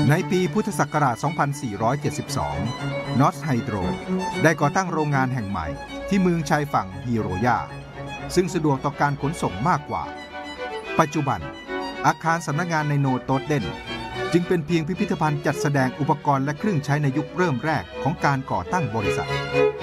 ในปีพุทธศักราช 2472 นอตไฮโดรได้ก่อตั้งโรงงานแห่งใหม่ที่เมืองชายฝั่งฮิโรยาซึ่งสะดวกต่อการขนส่งมากกว่าปัจจุบันอาคารสำนักงานในโนโตเดนจึงเป็นเพียงพิพิธภัณฑ์จัดแสดงอุปกรณ์และเครื่องใช้ในยุคเริ่มแรกของการก่อตั้งบริษัท